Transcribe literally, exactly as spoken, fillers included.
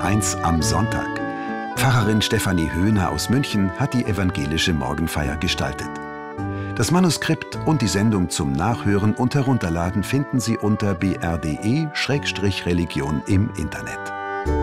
eins am Sonntag. Pfarrerin Stefanie Höhner aus München hat die evangelische Morgenfeier gestaltet. Das Manuskript und die Sendung zum Nachhören und Herunterladen finden Sie unter b r punkt d e Schrägstrich Religion im Internet.